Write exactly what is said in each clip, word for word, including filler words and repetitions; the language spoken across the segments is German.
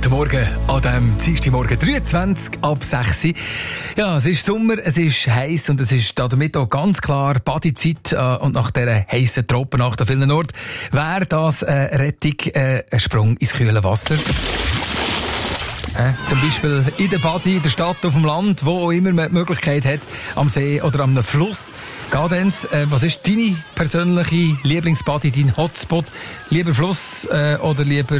Guten Morgen an diesem Dienstagmorgen, dreiundzwanzig ab sechs Uhr. Ja, es ist Sommer, es ist heiß und es ist damit auch ganz klar Badezeit. Und nach dieser heissen Tropennacht an vielen Orten wäre das eine Rettung, äh, ein Sprung ins kühle Wasser. Äh, zum Beispiel in der Badi, in der Stadt, auf dem Land, wo auch immer man die Möglichkeit hat, am See oder am Fluss. Gadenz, äh, was ist deine persönliche Lieblingsbadi, dein Hotspot? Lieber Fluss äh, oder lieber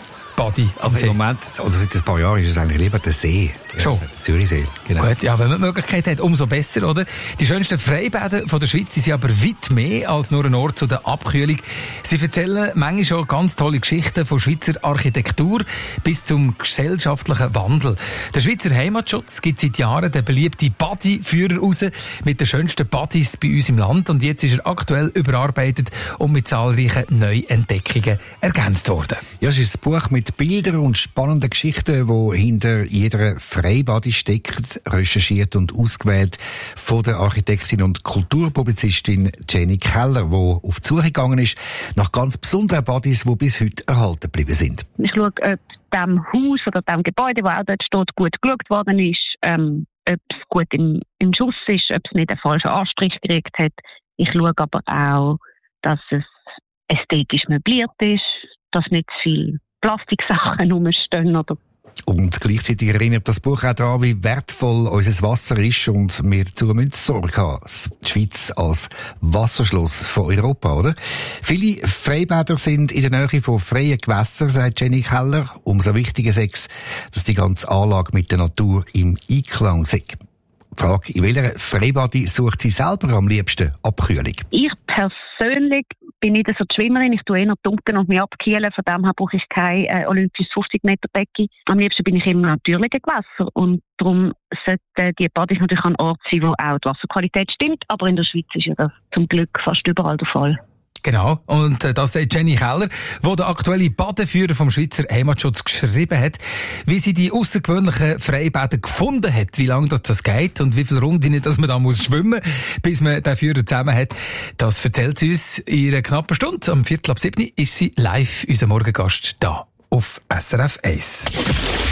Badi? Also im Moment, oder seit ein paar Jahren, ist es eigentlich lieber der See. Schon? Ja, der Zürichsee, genau. Gut, ja, wenn man die Möglichkeit hat, umso besser, oder? Die schönsten Freibäder von der Schweiz sind aber weit mehr als nur ein Ort zu der Abkühlung. Sie erzählen manchmal schon ganz tolle Geschichten von Schweizer Architektur bis zum gesellschaftlichen Wandel. Der Schweizer Heimatschutz gibt seit Jahren den beliebten Badi-Führer raus mit den schönsten Badis bei uns im Land. Und jetzt ist er aktuell überarbeitet und mit zahlreichen Neuentdeckungen ergänzt worden. Ja, es ist ein Buch mit Bildern und spannenden Geschichten, die hinter jeder Freibadi steckt, recherchiert und ausgewählt von der Architektin und Kulturpublizistin Jenny Keller, die auf die Suche gegangen ist nach ganz besonderen Badis, die bis heute erhalten geblieben sind. Ich schaue, ob dem Haus oder dem Gebäude, das auch dort steht, gut geschaut worden ist, ähm, ob es gut im, im Schuss ist, ob es nicht einen falschen Anstrich gekriegt hat. Ich schaue aber auch, dass es ästhetisch möbliert ist, dass nicht zu viel Plastiksachen rumstehen oder. Und gleichzeitig erinnert das Buch auch daran, wie wertvoll unser Wasser ist und wir dazu müssen Sorge haben. Die Schweiz als Wasserschloss von Europa, oder? Viele Freibäder sind in der Nähe von freien Gewässern, sagt Jenny Keller. Umso wichtiger ist es, dass die ganze Anlage mit der Natur im Einklang ist. Die Frage, in welcher Freibadi sucht sie selber am liebsten Abkühlung? Ich persönlich bin nicht so die Schwimmerin. Ich tue eher dunkeln und mich abkühlen. Von dem her brauche ich keine äh, olympische fünfzig Meter Decke. Am liebsten bin ich im natürlichen Gewässer. Und darum sollten die Badis natürlich an Ort sein, wo auch die Wasserqualität stimmt. Aber in der Schweiz ist ja das zum Glück fast überall der Fall. Genau. Und äh, das sagt Jenny Keller, die der aktuelle Badeführer vom Schweizer Heimatschutz geschrieben hat, wie sie die außergewöhnlichen Freibäder gefunden hat, wie lange das, das geht und wie viele Runden dass man da muss schwimmen, bis man den Führer zusammen hat. Das erzählt sie uns in einer knappen Stunde. Am Viertel ab sieben ist sie live unser Morgengast da auf S R F eins.